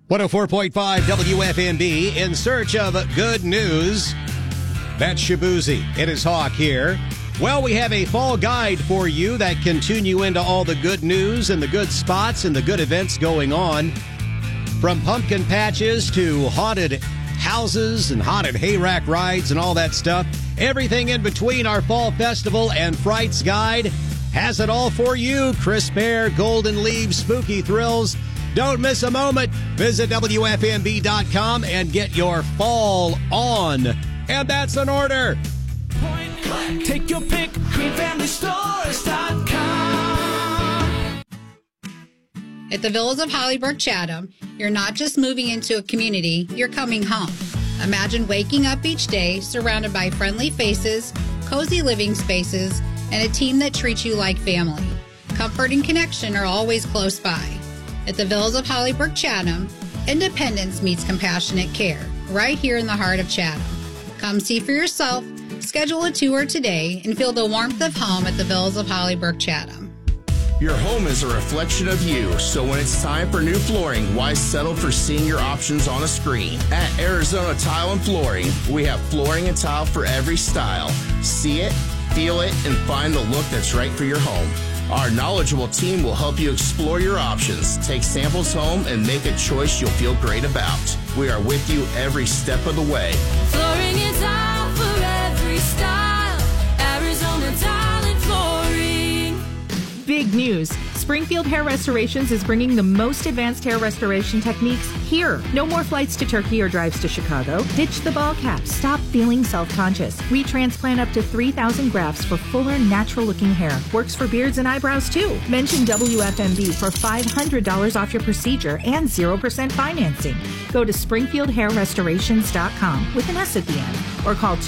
104.5 WFMB in search of good news. That's Shabuzi. It is Hawk here. Well, we have a fall guide for you that can tune you into all the good news and the good spots and the good events going on. From pumpkin patches to haunted houses and haunted hayrack rides and all that stuff. Everything in between. Our Fall Festival and Frights Guide has it all for you. Crisp air, golden leaves, spooky thrills. Don't miss a moment. Visit WFMB.com and get your fall on. And that's an order. Point click. Take your pick. QueenFamilyStores.com. At the Villas of Hollyburg Chatham, you're not just moving into a community, you're coming home. Imagine waking up each day surrounded by friendly faces, cozy living spaces, and a team that treats you like family. Comfort and connection are always close by. At the Villas of Hollyburg Chatham, independence meets compassionate care, right here in the heart of Chatham. Come see for yourself, schedule a tour today, and feel the warmth of home at the Villas of Hollyburg Chatham. Your home is a reflection of you, so when it's time for new flooring, why settle for seeing your options on a screen? At Arizona Tile and Flooring, we have flooring and tile for every style. See it, feel it, and find the look that's right for your home. Our knowledgeable team will help you explore your options, take samples home, and make a choice you'll feel great about. We are with you every step of the way. Flooring and tile for every style. Arizona Tile and Flooring. Big news. Springfield Hair Restorations is bringing the most advanced hair restoration techniques here. No more flights to Turkey or drives to Chicago. Ditch the ball cap. Stop feeling self-conscious. We transplant up to 3,000 grafts for fuller, natural-looking hair. Works for beards and eyebrows, too. Mention WFMB for $500 off your procedure and 0% financing. Go to SpringfieldHairRestorations.com with an S at the end, or call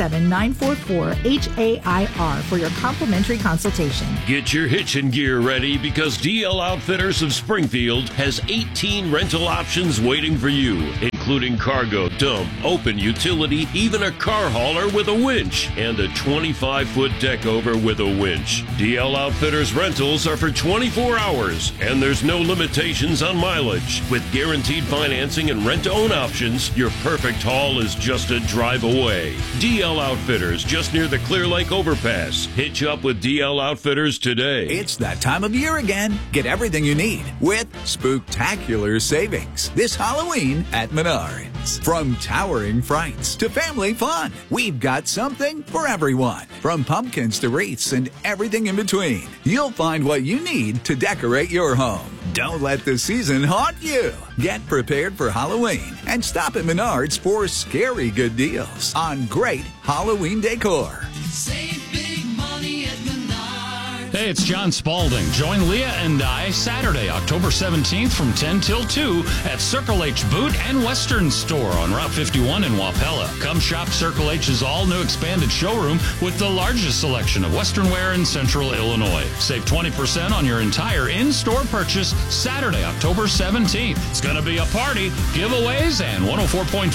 217-944-HAIR for your complimentary consultation. Get your hitching gear ready because DL Outfitters of Springfield has 18 rental options waiting for you, including cargo, dump, open utility, even a car hauler with a winch, and a 25-foot deck over with a winch. DL Outfitters rentals are for 24 hours, and there's no limitations on mileage. With guaranteed financing and rent-to-own options, your perfect haul is just a drive away. DL Outfitters, just near the Clear Lake Overpass. Hitch up with DL Outfitters today. It's that time of year again. Get everything you need with spooktacular savings this Halloween at Menards. From towering frights to family fun, we've got something for everyone. From pumpkins to wreaths and everything in between, you'll find what you need to decorate your home. Don't let the season haunt you. Get prepared for Halloween and stop at Menards for scary good deals on great Halloween decor. Save big money at Menards. Hey, it's John Spalding. Join Leah and I Saturday, October 17th from 10 till 2 at Circle H Boot and Western Store on Route 51 in Wapella. Come shop Circle H's all-new expanded showroom with the largest selection of Western wear in Central Illinois. Save 20% on your entire in-store purchase Saturday, October 17th. It's going to be a party, giveaways, and 104.5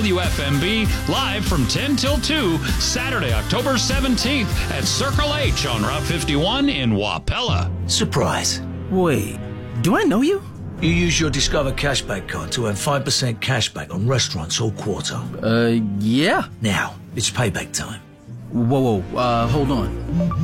WFMB live from 10 till 2 Saturday, October 17th at Circle H on Route 51 in Wapella. Surprise. Wait, do I know you? You use your Discover Cashback card to earn 5% cashback on restaurants all quarter. Yeah. Now, it's payback time. Whoa, hold on.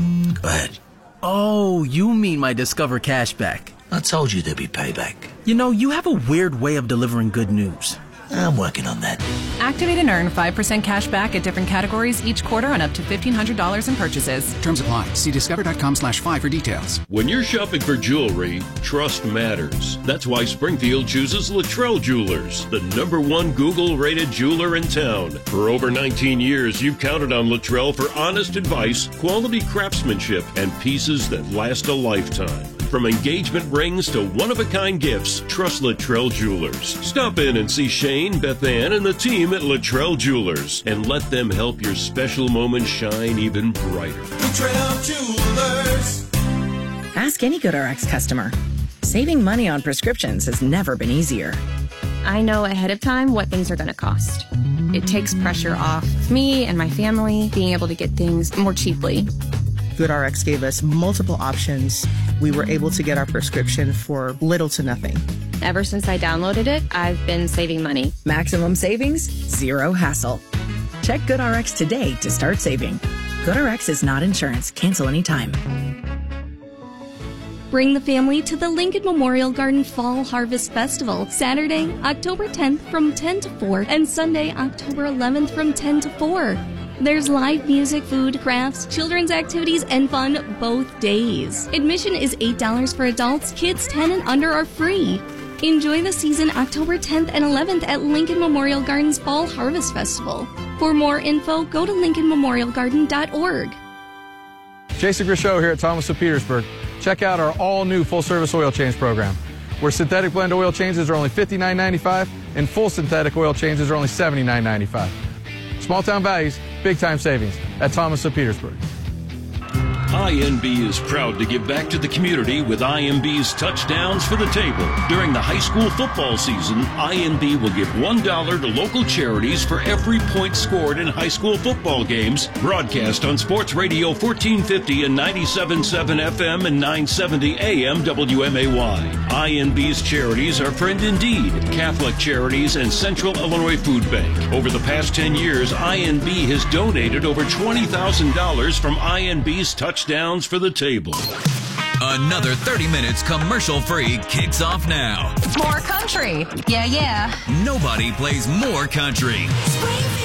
Go ahead. Oh, you mean my Discover Cashback. I told you there'd be payback. You know, you have a weird way of delivering good news. I'm working on that. Activate and earn 5% cash back at different categories each quarter on up to $1,500 in purchases. Terms apply. See discover.com/5 for details. When you're shopping for jewelry, trust matters. That's why Springfield chooses Luttrell Jewelers, the #1 Google-rated jeweler in town. For over 19 years, you've counted on Luttrell for honest advice, quality craftsmanship, and pieces that last a lifetime. From engagement rings to one-of-a-kind gifts, trust Luttrell Jewelers. Stop in and see Shane, Beth Ann, and the team at Luttrell Jewelers, and let them help your special moment shine even brighter. Luttrell Jewelers. Ask any GoodRx customer. Saving money on prescriptions has never been easier. I know ahead of time what things are going to cost. It takes pressure off me and my family being able to get things more cheaply. GoodRx gave us multiple options. We were able to get our prescription for little to nothing. Ever since I downloaded it, I've been saving money. Maximum savings, zero hassle. Check GoodRx today to start saving. GoodRx is not insurance. Cancel anytime. Bring the family to the Lincoln Memorial Garden Fall Harvest Festival, Saturday, October 10th from 10 to 4, and Sunday, October 11th from 10 to 4. There's live music, food, crafts, children's activities, and fun both days. Admission is $8 for adults. Kids 10 and under are free. Enjoy the season October 10th and 11th at Lincoln Memorial Garden's Fall Harvest Festival. For more info, go to lincolnmemorialgarden.org. Jason Grishow here at Thomas of Petersburg. Check out our all-new full-service oil change program, where synthetic blend oil changes are only $59.95 and full synthetic oil changes are only $79.95. Small-town values, big-time savings at Thomas of Petersburg. INB is proud to give back to the community with INB's Touchdowns for the Table. During the high school football season, INB will give $1 to local charities for every point scored in high school football games, broadcast on Sports Radio 1450 and 97.7 FM and 970 AM WMAY. INB's charities are Friend Indeed, Catholic Charities, and Central Illinois Food Bank. Over the past 10 years, INB has donated over $20,000 from INB's Touchdowns for the Table. Another 30 minutes commercial-free kicks off now. More country. Yeah. Nobody plays more country. Spring